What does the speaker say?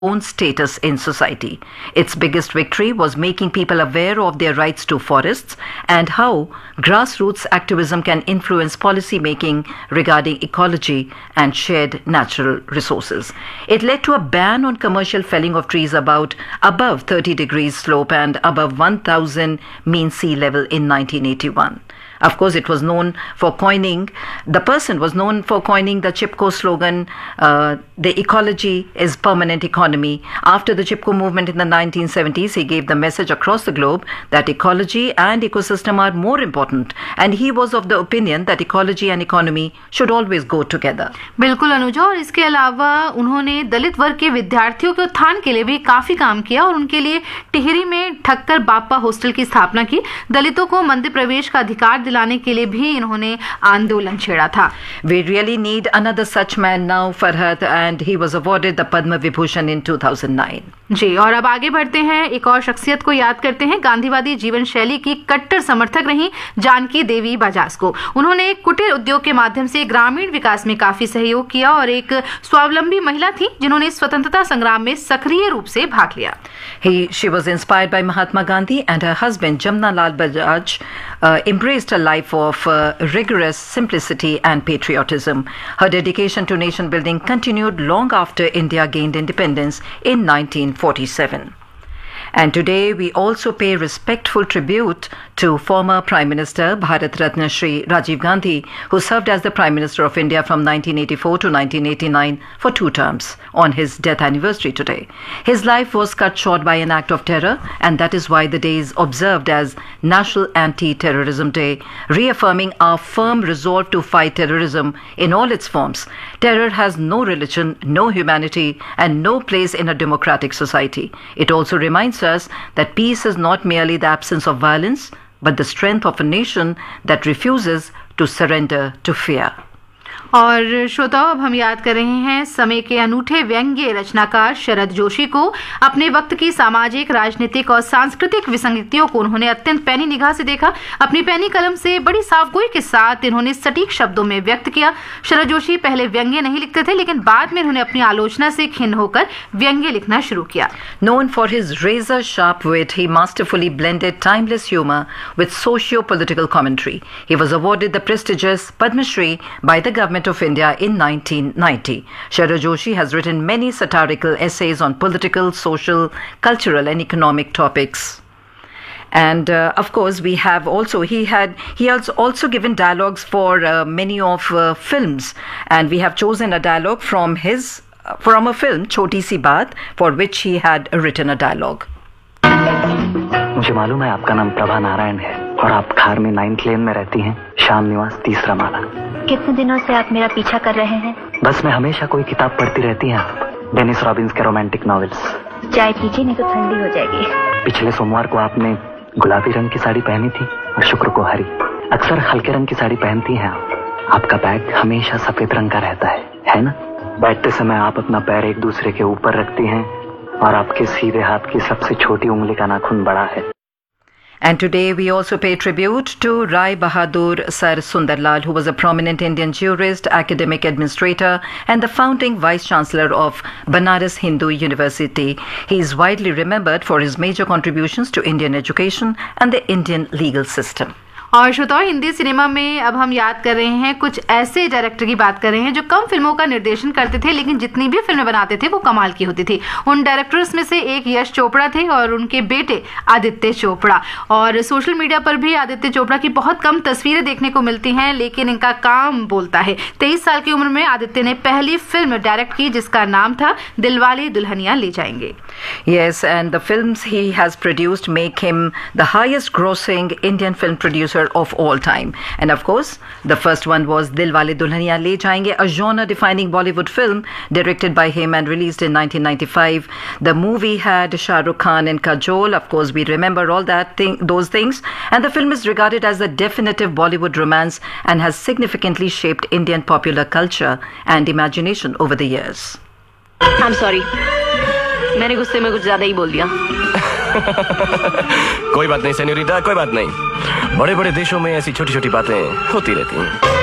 own status in society. Its biggest victory was making people aware of their rights to forests and how grassroots activism can influence policy making regarding ecology and shared natural resources. It led to a ban on commercial felling of trees above 30 degrees slope and above 1,000 mean sea level in 1981. Of course, the person was known for coining the Chipko slogan, the ecology is permanent economy. After the Chipko movement in the 1970s, he gave the message across the globe that ecology and ecosystem are more important. And he was of the opinion that ecology and economy should always go together. बिल्कुल अनुजा, और इसके अलावा उन्होंने दलित वर्ग के विद्यार्थियों के उत्थान के लिए भी काफी काम किया और उनके लिए टिहरी में ठक्कर बापा हॉस्टल की स्थापना की। दलितों को मंदिर प्रवेश का अधिकार दिलाने के लिए भी इन्होंने आंदोलन छेड़ा था। We really need another such man now, Farhad, and he was awarded the Padma Vibhushan in 2009. जी, और अब आगे बढ़ते हैं, एक और शख्सियत को याद करते हैं। गांधीवादी जीवन शैली की कट्टर समर्थक रही जानकी देवी बजाज को। उन्होंने कुटीर उद्योग के माध्यम से ग्रामीण विकास में काफी सहयोग किया और एक स्वावलंबी महिला थी जिन्होंने स्वतंत्रता संग्राम में सक्रिय रूप से भाग लिया। She was inspired by Mahatma Gandhi, and her husband Jamna Lal Bajaj embraced a life of rigorous simplicity and patriotism. Her dedication to nation building continued long after India gained independence in 1947. And today we also pay respectful tribute to former Prime Minister Bharat Ratna Shri Rajiv Gandhi, who served as the Prime Minister of India from 1984 to 1989 for 2 terms on his death anniversary today. His life was cut short by an act of terror, and that is why the day is observed as National Anti-Terrorism Day, reaffirming our firm resolve to fight terrorism in all its forms. Terror has no religion, no humanity, and no place in a democratic society. It also reminds us that peace is not merely the absence of violence, but the strength of a nation that refuses to surrender to fear. और श्रोताओं, अब हम याद कर रहे हैं समय के अनूठे व्यंग्य रचनाकार शरद जोशी को। अपने वक्त की सामाजिक, राजनीतिक और सांस्कृतिक विसंगतियों को उन्होंने अत्यंत पैनी निगाह से देखा। अपनी पैनी कलम से बड़ी साफगोई के साथ इन्होंने सटीक शब्दों में व्यक्त किया। शरद जोशी पहले व्यंग्य नहीं लिखते थे, लेकिन बाद में उन्होंने अपनी आलोचना से खिन्न होकर व्यंग्य लिखना शुरू किया। Known for his razor-sharp wit, he masterfully blended timeless humor with socio-political commentary. He was awarded the prestigious Padma Shri by the Government of India in 1990. Sharad Joshi has written many satirical essays on political, social, cultural and economic topics. And of course, he has also given dialogues for many of films, and we have chosen a dialogue from a film Choti Si Baat, for which he had written a dialogue. मुझे मालूम है आपका नाम प्रभा नारायण है और आप खार में 9th लेन में रहती हैं, शाम निवास 3रा माला। कितने दिनों से आप मेरा पीछा कर रहे हैं? बस मैं हमेशा कोई किताब पढ़ती रहती हैं आप, डेनिस रॉबिन्स के रोमांटिक नॉवेल्स। चाय पीजिए, नहीं तो ठंडी हो जाएगी। पिछले सोमवार को आपने गुलाबी रंग की साड़ी पहनी थी और शुक्र को हरी। अक्सर हल्के रंग की साड़ी पहनती हैं आप। आपका बैग हमेशा सफेद रंग का रहता है ना? बैठते समय आप अपना पैर एक दूसरे के ऊपर रखती हैं और आपके सीधे हाथ की सबसे छोटी उंगली का नाखून बड़ा है। And today we also pay tribute to Rai Bahadur Sir Sundarlal, who was a prominent Indian jurist, academic administrator, and the founding vice-chancellor of Banaras Hindu University. He is widely remembered for his major contributions to Indian education and the Indian legal system. और श्रोताओं, Hindi cinema में अब हम याद कर रहे हैं कुछ ऐसे डायरेक्टर की बात कर रहे हैं जो कम फिल्मों का निर्देशन करते थे, लेकिन जितनी भी फिल्में बनाते थे वो कमाल की होती थी। उन डायरेक्टर्स में से एक यश चोपड़ा थे और उनके बेटे आदित्य चोपड़ा। और सोशल मीडिया पर भी आदित्य चोपड़ा की बहुत कम तस्वीरें देखने को मिलती हैं, लेकिन इनका काम बोलता है। 23 साल की उम्र में आदित्य ने पहली फिल्म डायरेक्ट की जिसका नाम था दिलवाले दुल्हनिया ले जाएंगे। Yes, and the films he has produced make him the highest grossing Indian film producer of all time. And of course, the first one was Dilwale Dulhaniya Le Jayenge, a genre-defining Bollywood film directed by him and released in 1995. The movie had Shah Rukh Khan and Kajol. Of course, we remember all those things. And the film is regarded as the definitive Bollywood romance and has significantly shaped Indian popular culture and imagination over the years. I'm sorry. मैंने गुस्से में कुछ ज्यादा ही बोल दिया। कोई बात नहीं सेन्योरिटा, कोई बात नहीं। बड़े बड़े देशों में ऐसी छोटी छोटी बातें होती रहती हैं।